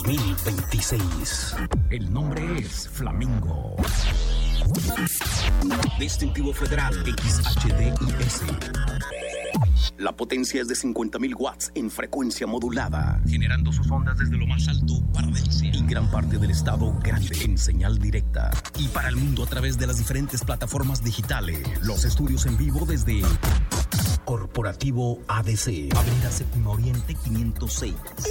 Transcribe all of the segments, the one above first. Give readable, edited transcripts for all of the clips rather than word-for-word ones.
2026. El nombre es Flamingo. Distintivo Federal XHDIS. La potencia es de 50.000 watts en frecuencia modulada, generando sus ondas desde lo más alto para Valencia y gran parte del estado grande en señal directa. Y para el mundo a través de las diferentes plataformas digitales. Los estudios en vivo desde Corporativo ADC, Avenida Séptimo Oriente 506,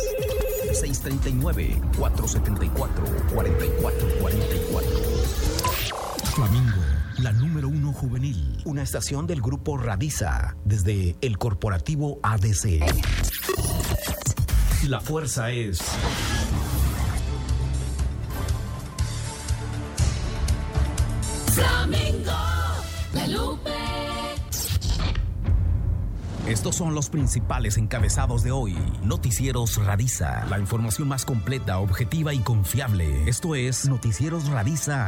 639-474-4444. Flamingo, la número 1 juvenil. Una estación del grupo Radiza, desde el Corporativo ADC. La fuerza es Flamingo, la Lupe. Estos son los principales encabezados de hoy. Noticieros Radiza, la información más completa, objetiva y confiable. Esto es Noticieros Radiza.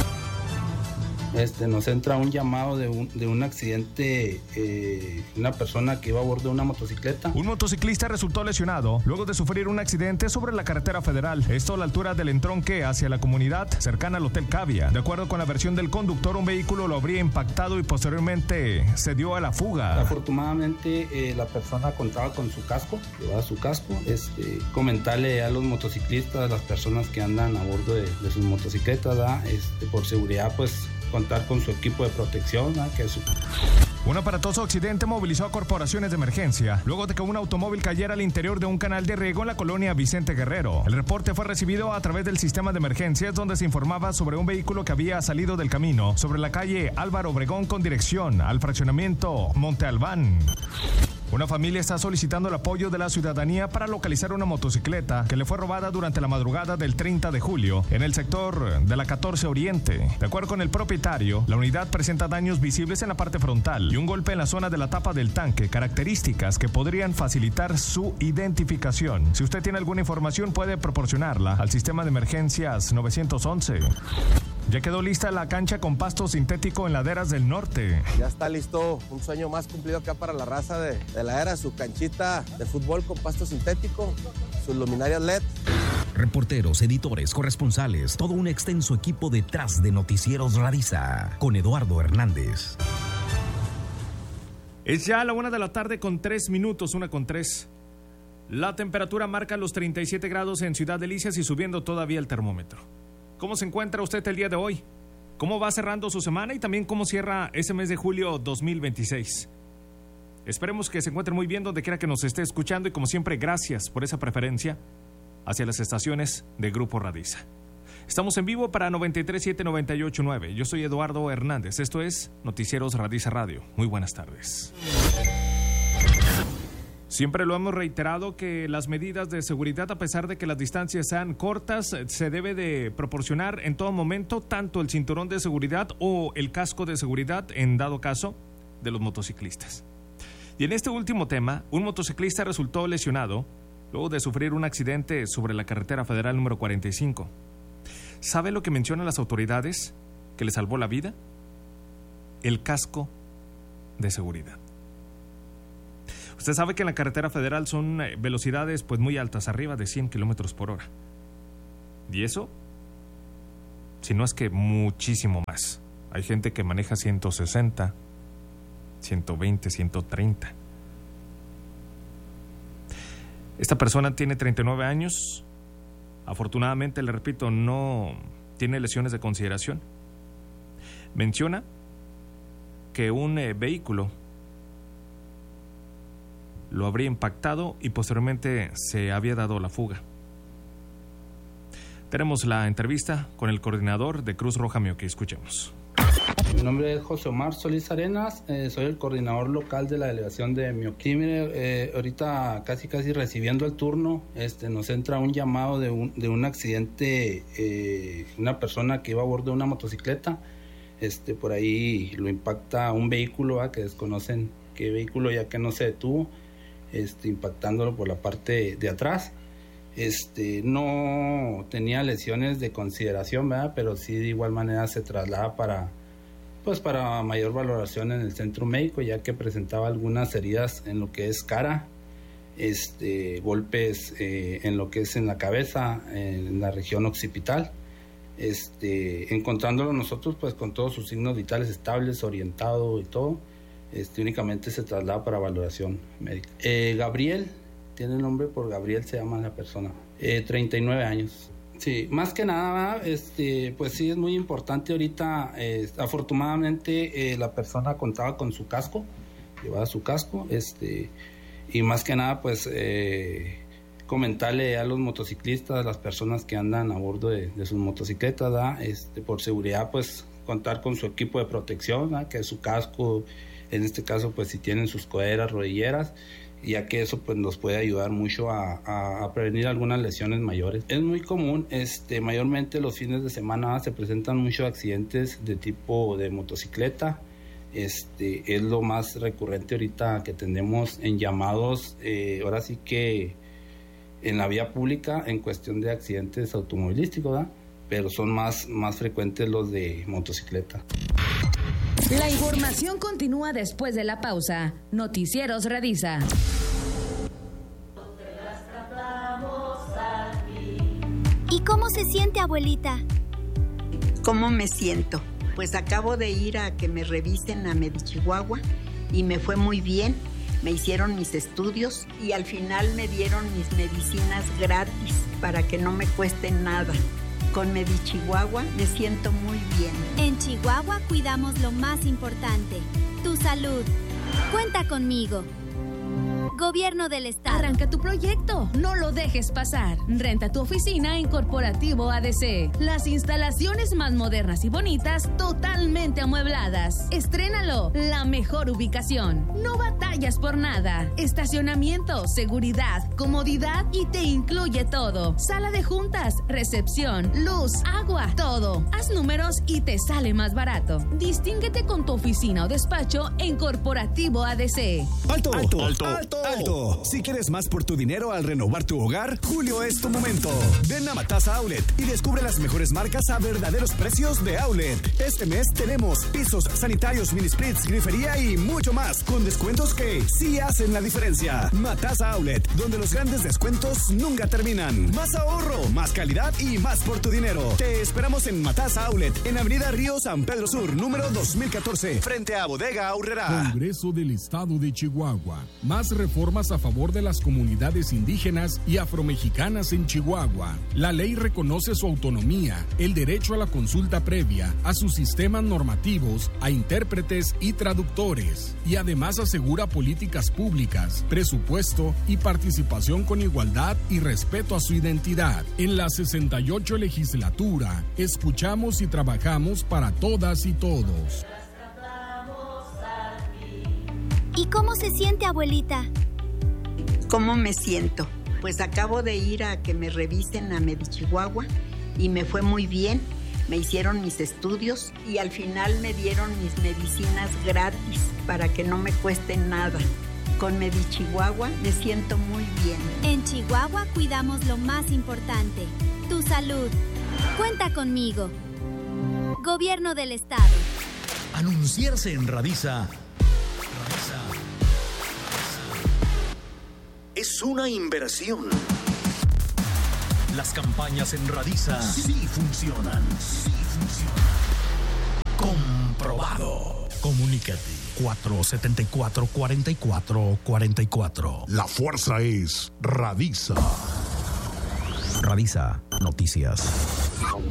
Nos entra un llamado de un accidente, una persona que iba a bordo de una motocicleta. Un motociclista resultó lesionado luego de sufrir un accidente sobre la carretera federal. Esto a la altura del entronque hacia la comunidad cercana al Hotel Cavia. De acuerdo con la versión del conductor, un vehículo lo habría impactado y posteriormente se dio a la fuga. Afortunadamente, la persona contaba con su casco, llevaba su casco. Comentarle a los motociclistas, a las personas que andan a bordo de sus motocicletas, por seguridad, pues contar con su equipo de protección, que es Un aparatoso accidente movilizó a corporaciones de emergencia luego de que un automóvil cayera al interior de un canal de riego en la colonia Vicente Guerrero. El reporte fue recibido a través del sistema de emergencias, donde se informaba sobre un vehículo que había salido del camino sobre la calle Álvaro Obregón con dirección al fraccionamiento Monte Albán. Una familia está solicitando el apoyo de la ciudadanía para localizar una motocicleta que le fue robada durante la madrugada del 30 de julio en el sector de la 14 Oriente. De acuerdo con el propietario, la unidad presenta daños visibles en la parte frontal y un golpe en la zona de la tapa del tanque, características que podrían facilitar su identificación. Si usted tiene alguna información, puede proporcionarla al sistema de emergencias 911. Ya quedó lista la cancha con pasto sintético en Laderas del Norte. Ya está listo un sueño más cumplido acá para la raza de la era, su canchita de fútbol con pasto sintético, sus luminarias LED. Reporteros, editores, corresponsales, todo un extenso equipo detrás de Noticieros Radiza, con Eduardo Hernández. Es ya la 1 de la tarde con 3 minutos, 1:03. La temperatura marca los 37 grados en Ciudad Delicias y subiendo todavía el termómetro. ¿Cómo se encuentra usted el día de hoy? ¿Cómo va cerrando su semana y también cómo cierra ese mes de julio 2026? Esperemos que se encuentre muy bien donde quiera que nos esté escuchando y como siempre, gracias por esa preferencia hacia las estaciones de Grupo Radiza. Estamos en vivo para 93.7, 98.9. Yo soy Eduardo Hernández. Esto es Noticieros Radiza Radio. Muy buenas tardes. Siempre lo hemos reiterado que las medidas de seguridad, a pesar de que las distancias sean cortas, se debe de proporcionar en todo momento tanto el cinturón de seguridad o el casco de seguridad en dado caso de los motociclistas. Y en este último tema, un motociclista resultó lesionado luego de sufrir un accidente sobre la carretera federal número 45. ¿Sabe lo que mencionan las autoridades que le salvó la vida? El casco de seguridad. Usted sabe que en la carretera federal son velocidades pues muy altas, arriba de 100 kilómetros por hora. Y eso, si no es que muchísimo más. Hay gente que maneja 160, 120, 130. Esta persona tiene 39 años. Afortunadamente, le repito, no tiene lesiones de consideración. Menciona que un vehículo lo habría impactado y posteriormente se había dado la fuga. Tenemos la entrevista con el coordinador de Cruz Roja Mioqui. Escuchemos. Mi nombre es José Omar Solís Arenas, soy el coordinador local de la delegación de Mioqui. Ahorita casi recibiendo el turno, nos entra un llamado de un accidente, una persona que iba a bordo de una motocicleta, por ahí lo impacta un vehículo, que desconocen qué vehículo, ya que no se detuvo, impactándolo por la parte de atrás. No tenía lesiones de consideración, ¿verdad? Pero sí de igual manera se traslada para mayor valoración en el centro médico, ya que presentaba algunas heridas en lo que es cara, golpes en lo que es en la cabeza, en la región occipital, encontrándolo nosotros pues con todos sus signos vitales estables, orientado y todo. Únicamente se traslada para valoración médica. Gabriel, tiene el nombre por Gabriel, se llama la persona, 39 años. Sí, más que nada, pues sí es muy importante ahorita, afortunadamente la persona contaba con su casco, llevaba su casco, y más que nada pues comentarle a los motociclistas, a las personas que andan a bordo de sus motocicletas, ¿verdad? Por seguridad pues contar con su equipo de protección, ¿verdad? Que es su casco, en este caso pues si tienen sus coderas, rodilleras, ya que eso pues nos puede ayudar mucho a prevenir algunas lesiones mayores. Es muy común, mayormente los fines de semana se presentan muchos accidentes de tipo de motocicleta. Es lo más recurrente ahorita que tenemos en llamados, ahora sí que en la vía pública en cuestión de accidentes automovilísticos, ¿verdad? Pero son más frecuentes los de motocicleta. La información continúa después de la pausa. Noticieros Radisa. ¿Y cómo se siente, abuelita? ¿Cómo me siento? Pues acabo de ir a que me revisen a Medichihuahua y me fue muy bien. Me hicieron mis estudios y al final me dieron mis medicinas gratis para que no me cueste nada. Con Medichihuahua me siento muy bien. En Chihuahua cuidamos lo más importante, tu salud. Cuenta conmigo. Gobierno del Estado. Arranca tu proyecto, no lo dejes pasar. Renta tu oficina en Corporativo ADC. Las instalaciones más modernas y bonitas, totalmente amuebladas. Estrénalo, la mejor ubicación. No batallas por nada. Estacionamiento, seguridad, comodidad y te incluye todo. Sala de juntas, recepción, luz, agua, todo. Haz números y te sale más barato. Distínguete con tu oficina o despacho en Corporativo ADC. ¡Alto! ¡Alto! ¡Alto! ¡Alto! ¡Alto! Si quieres más por tu dinero al renovar tu hogar, julio es tu momento. Ven a Matasa Outlet y descubre las mejores marcas a verdaderos precios de Outlet. Este mes tenemos pisos, sanitarios, mini splits, grifería y mucho más, con descuentos que sí hacen la diferencia. Matasa Outlet, donde los grandes descuentos nunca terminan. Más ahorro, más calidad y más por tu dinero. Te esperamos en Matasa Outlet, en Avenida Río San Pedro Sur, número 2014, frente a Bodega Aurrera. Congreso del Estado de Chihuahua. Más reformas a favor de las comunidades indígenas y afromexicanas en Chihuahua. La ley reconoce su autonomía, el derecho a la consulta previa, a sus sistemas normativos, a intérpretes y traductores, y además asegura políticas públicas, presupuesto y participación con igualdad y respeto a su identidad. En la 68 legislatura, escuchamos y trabajamos para todas y todos. ¿Y cómo se siente, abuelita? ¿Cómo me siento? Pues acabo de ir a que me revisen a Medichihuahua y me fue muy bien. Me hicieron mis estudios y al final me dieron mis medicinas gratis para que no me cueste nada. Con Medichihuahua me siento muy bien. En Chihuahua cuidamos lo más importante, tu salud. Cuenta conmigo. Gobierno del Estado. Anunciarse en Radisa es una inversión. Las campañas en Radisa sí funcionan. Comprobado. Comunícate 474-4444. La fuerza es Radisa. Radisa Noticias.